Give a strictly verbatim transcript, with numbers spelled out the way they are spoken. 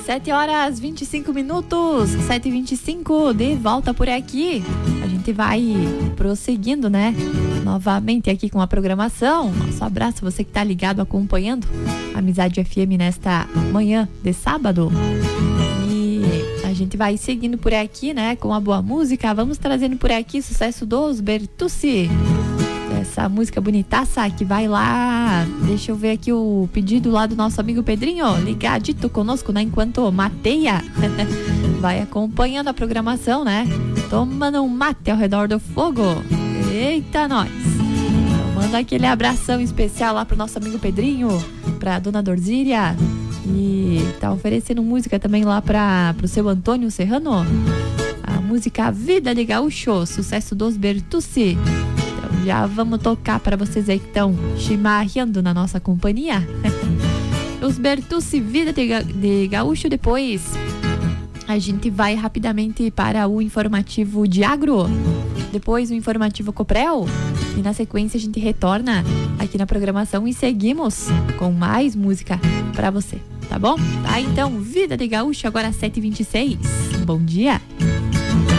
sete horas vinte e cinco minutos, sete e vinte e cinco, de volta por aqui. A gente vai prosseguindo, né? Novamente aqui com a programação. Nosso abraço, você que tá ligado, acompanhando Amizade F M nesta manhã de sábado. E a gente vai seguindo por aqui, né? Com a boa música. Vamos trazendo por aqui sucesso dos Bertucci. Essa música bonitaça que vai lá. Deixa eu ver aqui o pedido lá do nosso amigo Pedrinho, ligadito conosco, né? Enquanto mateia vai acompanhando a programação, né? Tomando um mate ao redor do fogo. Eita, nós! Manda aquele abração especial lá pro nosso amigo Pedrinho, pra dona Dorzília. E tá oferecendo música também lá pra, pro seu Antônio Serrano. A música Vida de Gaúcho, sucesso dos Bertucci. Já vamos tocar para vocês aí que estão chimarreando na nossa companhia. Os Bertucci, Vida de, Ga- de Gaúcho. Depois a gente vai rapidamente para o informativo de agro. Depois o informativo Coprel. E na sequência a gente retorna aqui na programação e seguimos com mais música para você, tá bom? Tá, então, Vida de Gaúcho, agora às sete e vinte e seis. Bom dia!